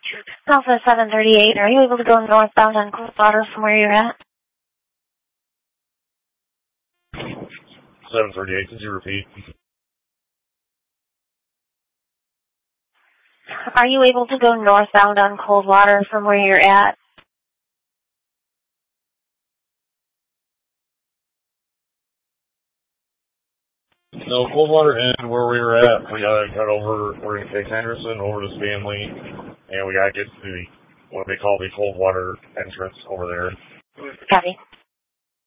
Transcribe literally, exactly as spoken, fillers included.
Alpha seven thirty-eight, are you able to go northbound on Coldwater from where you're at? seven thirty-eight, could you repeat? Are you able to go northbound on Coldwater from where you're at? No, Coldwater and where we were at, we gotta cut over, we're gonna take Henderson over to Stanley, and we gotta get to the, what they call the Coldwater entrance over there. Copy.